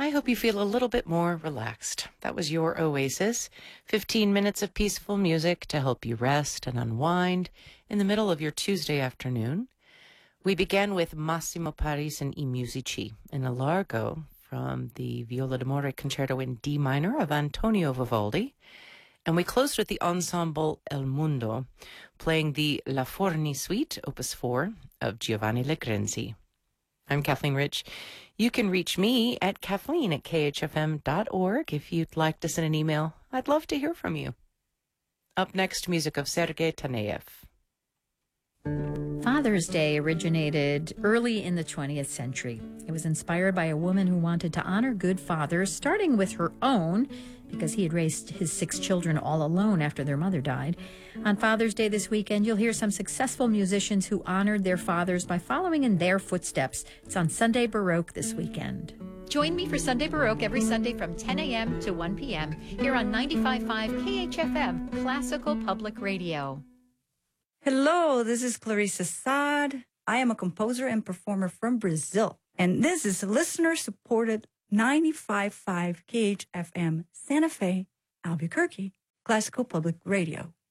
I hope you feel a little bit more relaxed. That was your oasis. 15 minutes of peaceful music to help you rest and unwind in the middle of your Tuesday afternoon. We began with Massimo Paris and I Musici in a Largo from the Viola d'Amore Concerto in D minor of Antonio Vivaldi. And we closed with the ensemble El Mundo, playing the La Forni Suite, Opus 4, of Giovanni Legrenzi. I'm Kathleen Rich. You can reach me at kathleen@khfm.org if you'd like to send an email. I'd love to hear from you. Up next, music of Sergei Taneyev. Father's Day originated early in the 20th century. It was inspired by a woman who wanted to honor good fathers, starting with her own, because he had raised his 6 children all alone after their mother died. On Father's Day this weekend, you'll hear some successful musicians who honored their fathers by following in their footsteps. It's on Sunday Baroque this weekend. Join me for Sunday Baroque every Sunday from 10 a.m. to 1 p.m. here on 95.5 KHFM, Classical Public Radio. Hello, this is Clarissa Saad. I am a composer and performer from Brazil, and this is listener-supported 95.5 KHFM Santa Fe, Albuquerque, Classical Public Radio.